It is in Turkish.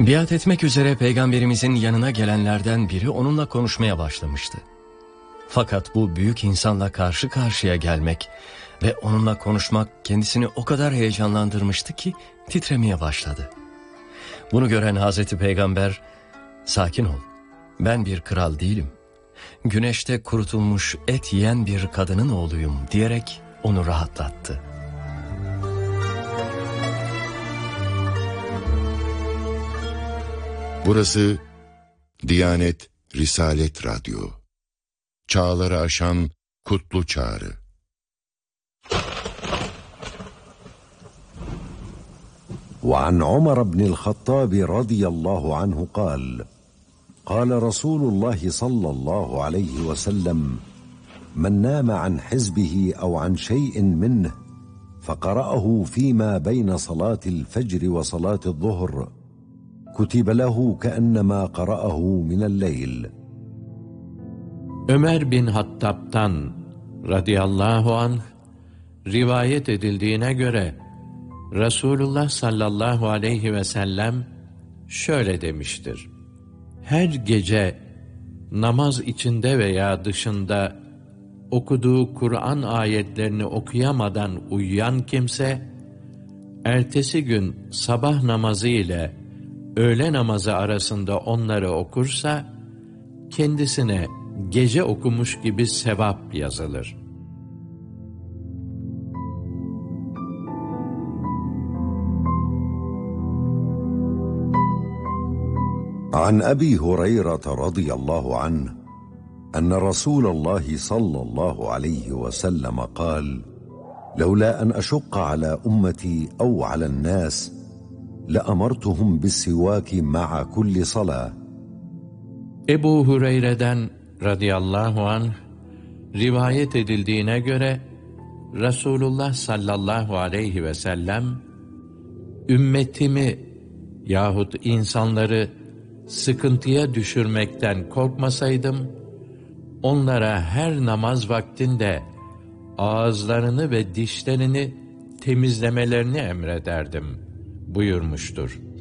Biat etmek üzere Peygamberimizin yanına gelenlerden biri onunla konuşmaya başlamıştı. Fakat bu büyük insanla karşı karşıya gelmek ve onunla konuşmak kendisini o kadar heyecanlandırmıştı ki titremeye başladı. Bunu gören Hazreti Peygamber, "Sakin ol, ben bir kral değilim. Güneşte kurutulmuş et yiyen bir kadının oğluyum," diyerek onu rahatlattı. Burası Diyanet Risalet Radyo. Çağları aşan kutlu çağrı. وعن عمر بن الخطاب رضي الله عنه قال قال رسول الله صلى الله عليه وسلم من نام عن حزبه أو عن شيء منه فقرأه فيما بين صلاة الفجر وصلاة الظهر كتب له كأنما قرأه من الليل. Ömer bin Hattab'tan radıyallahu anh rivayet edildiğine göre Resulullah sallallahu aleyhi ve sellem şöyle demiştir: her gece namaz içinde veya dışında okuduğu Kur'an ayetlerini okuyamadan uyuyan kimse, ertesi gün sabah namazı ile öğle namazı arasında onları okursa, kendisine gece okumuş gibi sevap yazılır. عن أبي هريرة رضي الله عنه أن رسول الله صلى الله عليه وسلم قال لولا أن أشق على أمتي أو على الناس لأمرتهم بالسواك مع كل صلاة. Ebu Hureyre'den radıyallahu anh rivayet edildiğine göre Resulullah sallallahu aleyhi ve sellem, ümmetimi yahut insanları sıkıntıya düşürmekten korkmasaydım, onlara her namaz vaktinde ağızlarını ve dişlerini temizlemelerini emrederdim buyurmuştur.